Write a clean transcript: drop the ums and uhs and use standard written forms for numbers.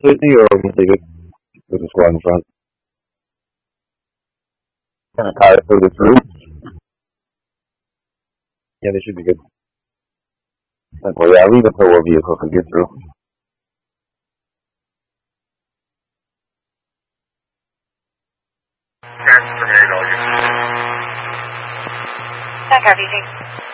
Sydney, or we'll take it with the squad in front. Kind of tired for this route. Yeah, they should be good. Well, yeah, leave it for our vehicle can get through. Back RBG.